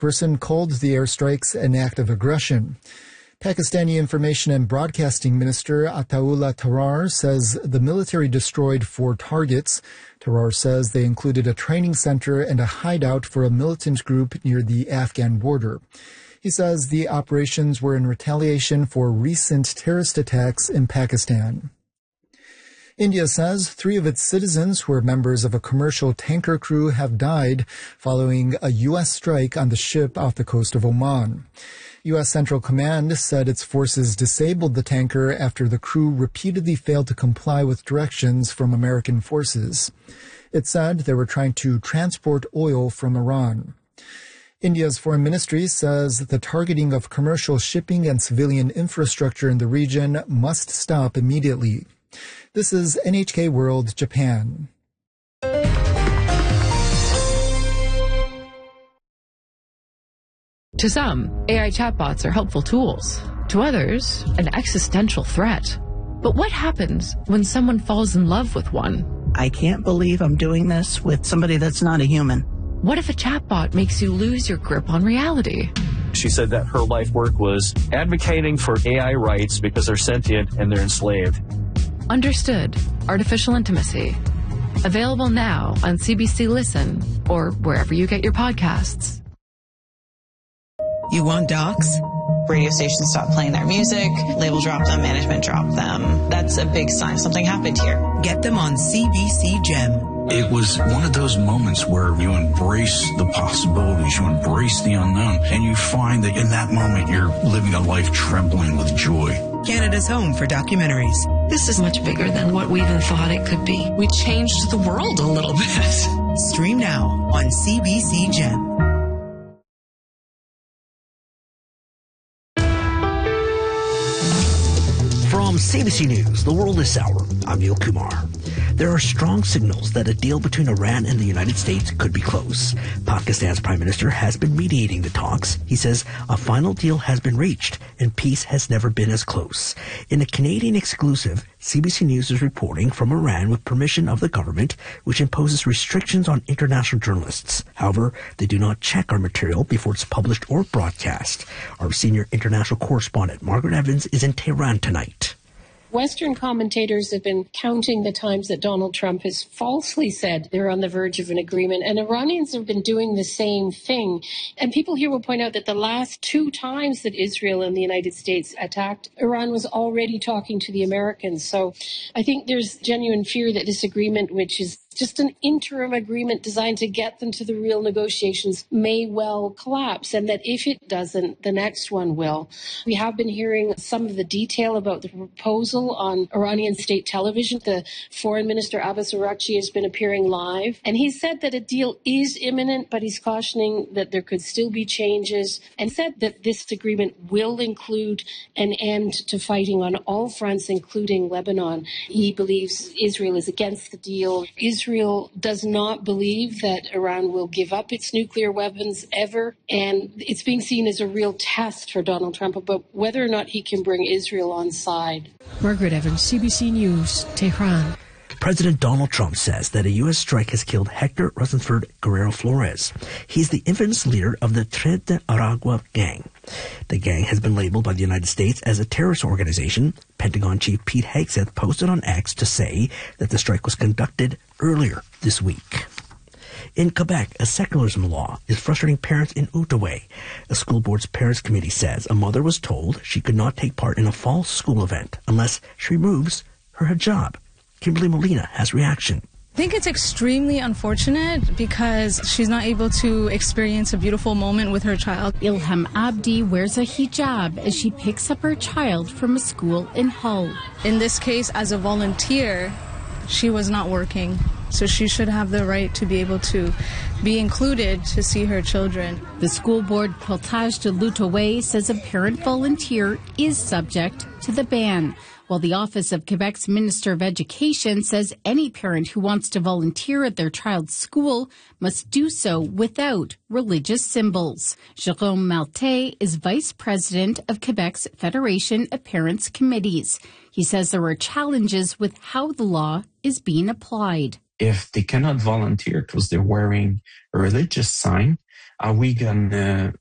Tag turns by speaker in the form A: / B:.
A: spokesperson called the airstrikes an act of aggression. Pakistani Information and Broadcasting Minister Ataullah Tarar says the military destroyed 4 targets. Tarar says they included a training center and a hideout for a militant group near the Afghan border. He says the operations were in retaliation for recent terrorist attacks in Pakistan. India says 3 of its citizens who are members of a commercial tanker crew have died following a U.S. strike on the ship off the coast of Oman. U.S. Central Command said its forces disabled the tanker after the crew repeatedly failed to comply with directions from American forces. It said they were trying to transport oil from Iran. India's foreign ministry says the targeting of commercial shipping and civilian infrastructure in the region must stop immediately. This is NHK World Japan.
B: To some, AI chatbots are helpful tools. To others, an existential threat. But what happens when someone falls in love with one?
C: I can't believe I'm doing this with somebody that's not a human.
B: What if a chatbot makes you lose your grip on reality?
D: She said that her life work was advocating for AI rights because they're sentient and they're enslaved.
B: Understood. Artificial Intimacy. Available now on CBC Listen or wherever you get your podcasts.
E: You want docs?
F: Radio stations stop playing their music, label drop them, management drop them. That's a big sign something happened here.
E: Get them on CBC Gem.
G: It was one of those moments where you embrace the possibilities, you embrace the unknown, and you find that in that moment you're living a life trembling with joy.
E: Canada's home for documentaries.
H: This is much bigger than what we even thought it could be. We changed the world a little bit.
E: Stream now on CBC Gem.
I: From CBC News, The World This Hour, I'm Neil Kumar. There are strong signals that a deal between Iran and the United States could be close. Pakistan's Prime Minister has been mediating the talks. He says a final deal has been reached and peace has never been as close. In a Canadian exclusive, CBC News is reporting from Iran with permission of the government, which imposes restrictions on international journalists. However, they do not check our material before it's published or broadcast. Our senior international correspondent, Margaret Evans, is in Tehran tonight.
J: Western commentators have been counting the times that Donald Trump has falsely said they're on the verge of an agreement, and Iranians have been doing the same thing. And people here will point out that the last 2 times that Israel and the United States attacked, Iran was already talking to the Americans. So I think there's genuine fear that this agreement, which is just an interim agreement designed to get them to the real negotiations, may well collapse, and that if it doesn't, the next one will. We have been hearing some of the detail about the proposal on Iranian state television. The foreign minister, Abbas Araghchi, has been appearing live, and he said that a deal is imminent, but he's cautioning that there could still be changes, and said that this agreement will include an end to fighting on all fronts, including Lebanon. He believes Israel is against the deal. Israel does not believe that Iran will give up its nuclear weapons ever, and it's being seen as a real test for Donald Trump about whether or not he can bring Israel on side.
K: Margaret Evans, CBC News, Tehran.
I: President Donald Trump says that a U.S. strike has killed Hector Rosenfeld Guerrero Flores. He's the infamous leader of the Tren de Aragua gang. The gang has been labeled by the United States as a terrorist organization. Pentagon Chief Pete Hegseth posted on X to say that the strike was conducted earlier this week. In Quebec, a secularism law is frustrating parents in Outaouais. A school board's parents committee says a mother was told she could not take part in a fall school event unless she removes her hijab. Kimberly Molina has reaction.
L: I think it's extremely unfortunate because she's not able to experience a beautiful moment with her child.
M: Ilham Abdi wears a hijab as she picks up her child from a school in Hull.
L: In this case, as a volunteer, she was not working, so she should have the right to be able to be included to see her children.
M: The school board Portage de l'Outaouais says a parent volunteer is subject to the ban, while the Office of Quebec's Minister of Education says any parent who wants to volunteer at their child's school must do so without religious symbols. Jérôme Maltais is Vice President of Quebec's Federation of Parents Committees. He says there are challenges with how the law is being applied.
N: If they cannot volunteer because they're wearing a religious sign, are we going to